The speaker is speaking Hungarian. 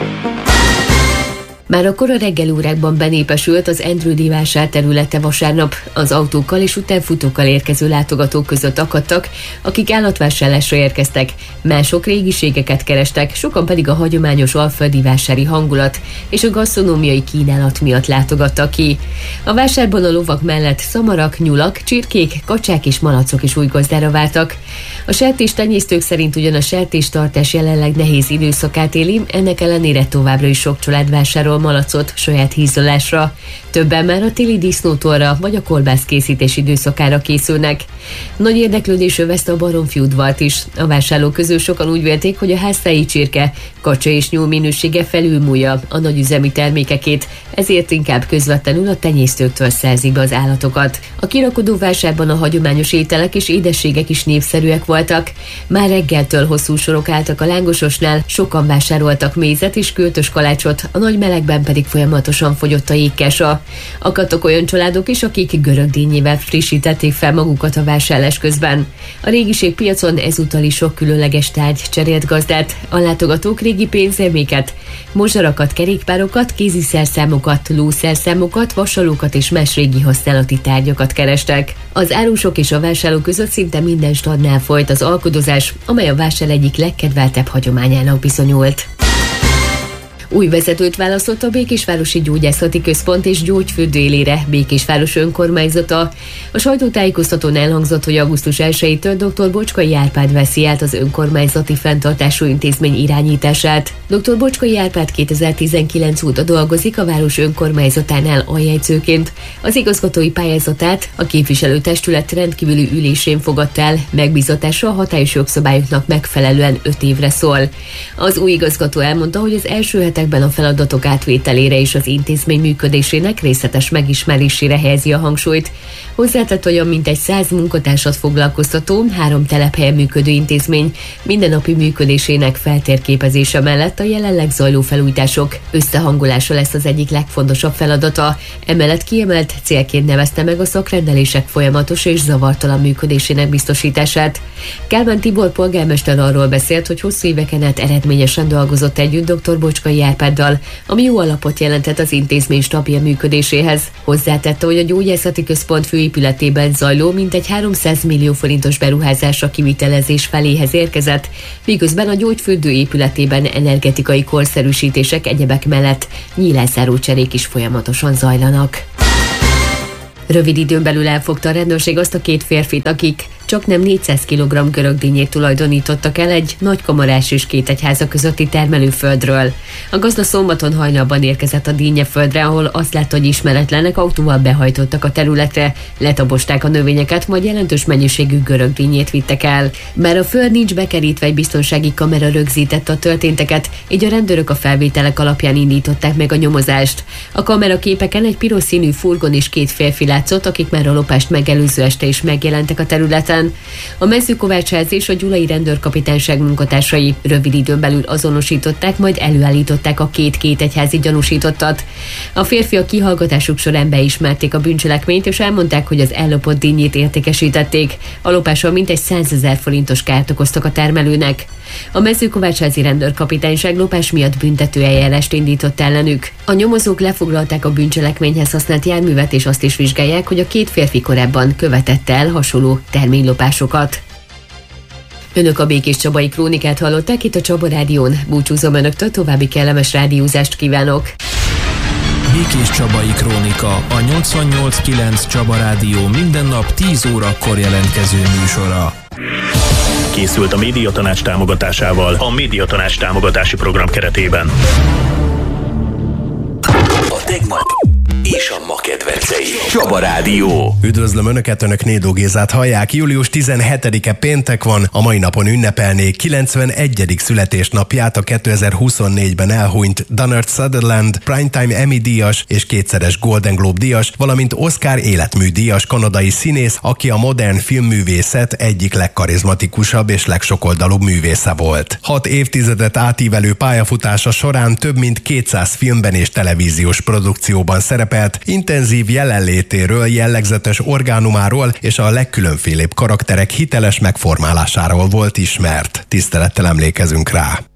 Már a kora reggeli órákban benépesült az Endrődi vásár területe vasárnap. Az autókkal és utánfutókkal érkező látogatók között akadtak, akik állatvásárlásra érkeztek, mások régiségeket kerestek, sokan pedig a hagyományos alföldi vásári hangulat és a gasztronómiai kínálat miatt látogattak ki. A vásárban a lovak mellett szamarak, nyulak, csirkék, kacsák és malacok is új gazdára vártak. A sertéstenyésztők szerint ugyan a sertéstartás jelenleg nehéz időszakát éli, ennek ellenére továbbra is sok család vásárol malacot saját hízolásra. Többen már a téli disznótorra vagy a kolbászkészítés időszakára készülnek. Nagy érdeklődés övezte a Baromfi udvart is. A vásárlók közül sokan úgy vélték, hogy a háztáji csirke, kacsa és nyúl minősége felülmúlja a nagyüzemi termékekét, ezért inkább közvetlenül a tenyésztőktől szerzik be az állatokat. A kirakodó vásárban a hagyományos ételek és édességek is népszerűek voltak. Már reggeltől hosszú sorok álltak a Lángososnál, sokan vásároltak mézet és költös kalácsot, a nagy melegben pedig folyamatosan fogyott a jégkesa. Akadtak olyan családok is, akik görögdínyével frissítették fel magukat a vásárlás közben. A régiségpiacon ezúttal is sok különleges tárgy cserélt gazdát. A látogatók régi pénzérméket, mozsarakat, kerékpárokat, kézi szerszámokat, lószerszámokat, vasalókat és más régi használati tárgyakat kerestek. Az árusok és a vásárlók között szinte minden standnál folyt az alkudozás, amely a vásár egyik legkedveltebb hagyományának bizonyult. Új vezetőt választott a Békésvárosi Gyógyászati Központ és Gyógyfürdő élére Békésváros önkormányzata. A sajtótájékoztatón elhangzott, hogy augusztus 1-től dr. Bocskai Árpád veszi át az önkormányzati fenntartású intézmény irányítását. Dr. Bocskai Árpád 2019 óta dolgozik a város önkormányzatánál aljegyzőként. Az igazgatói pályázatát a képviselőtestület rendkívüli ülésén fogadta el, megbízatása a hatályos jogszabályoknak megfelelően 5 évre szól. Az új igazgató elmondta, hogy az első hetekben a feladatok átvételére és az intézmény működésének részletes megismerésére helyezi a hangsúlyt. Hozzátett, hogy a mintegy 100 munkatársat foglalkoztató, 3 telephelyen működő intézmény mindennapi működésének feltérképezése mellett a jelenleg zajló felújítások összehangolása lesz az egyik legfontosabb feladata. Emellett kiemelt célként nevezte meg a szakrendelések folyamatos és zavartalan működésének biztosítását. Kálmán Tibor polgármester arról beszélt, hogy hosszú éveken át eredményesen dolgozott együtt dr. Bocskai Árpáddal, ami jó alapot jelentett az intézmény stabil működéséhez. Hozzátette, hogy a Gyógyászati Központ főépületében zajló mintegy 300 millió forintos beruházásra kivitelezés feléhez érkezett, miközben a gyógyfürdő épületében energetikai korszerűsítések egyebek mellett nyílászárócserék is folyamatosan zajlanak. Rövid időn belül elfogta a rendőrség azt a 2 férfit, akik csaknem 400 kg görögdínyét tulajdonítottak el egy Nagykamarás és Kétegyháza közötti termelőföldről. A gazda szombaton hajnalban érkezett a dínyeföldre, ahol azt látta, hogy ismeretlenek autóval behajtottak a területre, letaposták a növényeket, majd jelentős mennyiségű görögdínyét vittek el. Bár a föld nincs bekerítve, egy biztonsági kamera rögzítette a történteket, így a rendőrök a felvételek alapján indították meg a nyomozást. A kameraképeken egy piros színű furgon és 2 férfi látszott, akik már a lopást megelőző este is megjelentek a területen. A Mezőkovácsház és a Gyulai Rendőrkapitányság munkatársai rövid időn belül azonosították, majd előállították a 2 kétegyházi gyanúsítottat. A férfiak kihallgatásuk során beismerték a bűncselekményt, és elmondták, hogy az ellopott dinnyét értékesítették. A lopással mintegy 100 000 forintos kárt okoztak a termelőnek. A Mezőkovácsházi Rendőrkapitányság lopás miatt büntetőeljárást indított ellenük. A nyomozók lefoglalták a bűncselekményhez használt járművet, és azt is vizsgálják, hogy a 2 férfi korábban követett el hasonló terménylopásokat. Önök a Békéscsabai Krónikát hallották itt a Csaba Rádión. Búcsúzom önöktől, további kellemes rádiózást kívánok! Békéscsabai Krónika, a 88.9 Csaba Rádió minden nap 10 órakor jelentkező műsora. Készült a Médiatanács támogatásával a Médiatanács támogatási program keretében. A tegnap és a ma kedvencei. Csaba Rádió. Üdvözlöm Önöket, Önök Nédó Gézát hallják. Július 17-e péntek van, a mai napon ünnepelnék 91. születésnapját a 2024-ben elhunyt Donald Sutherland, Primetime Emmy díjas és 2-szeres Golden Globe díjas, valamint Oscar életmű díjas kanadai színész, aki a modern filmművészet egyik legkarizmatikusabb és legsokoldalúbb művésze volt. 6 évtizedet átívelő pályafutása során több mint 200 filmben és televíziós produkcióban szerepelt, intenzív jelenlétéről, jellegzetes orgánumáról és a legkülönfélébb karakterek hiteles megformálásáról volt ismert. Tisztelettel emlékezünk rá.